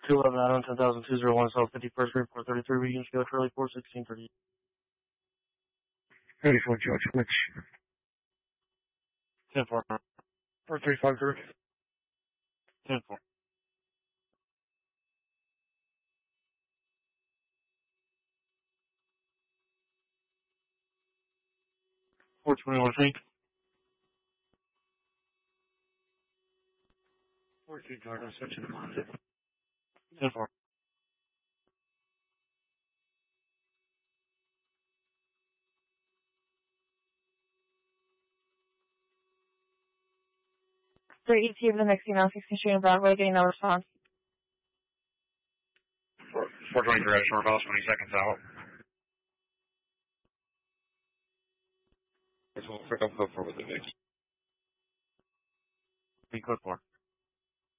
211 Adam 10,201 South 51st Green 433 Regions Go Charlie 41630. 34 George, which? 10-4. 4353. 10-4. 421 Fink. 42 George, I'm switching them on. 10-4. 3 ET of the next email, 16 Street in Broadway, getting no response. 423 short bell, 20 seconds out. This will pick up hook for with the mix. Be quick more.